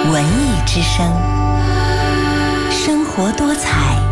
文艺之声，生活多彩